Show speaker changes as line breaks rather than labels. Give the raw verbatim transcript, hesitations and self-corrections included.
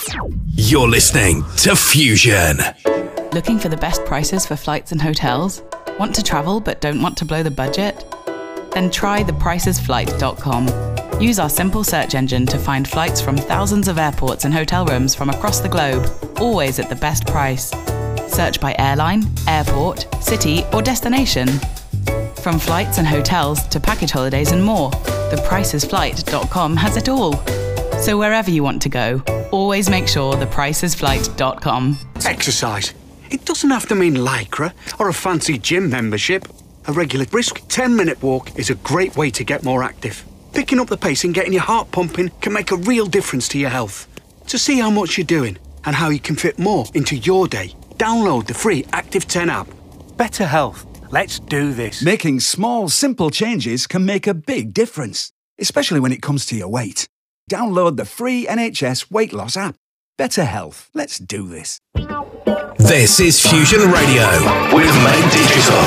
You're listening to Fusion.
Looking for the best prices for flights and hotels? Want to travel but don't want to blow the budget? Then try the prices flight dot com. Use our simple search engine to find flights from thousands of airports and hotel rooms from across the globe, always at the best price. Search by airline, airport, city or destination. From flights and hotels to package holidays and more, the prices flight dot com has it all. So wherever you want to go, always make sure the prices flight dot com.
Exercise. It doesn't have to mean Lycra or a fancy gym membership. A regular brisk ten-minute walk is a great way to get more active. Picking up the pace and getting your heart pumping can make a real difference to your health. To see how much you're doing and how you can fit more into your day, download the free Active ten app.
Better health. Let's do this.
Making small, simple changes can make a big difference, especially when it comes to your weight. Download the free N H S weight loss app. Better health. Let's do this.
This is Fusion Radio with Main Digital.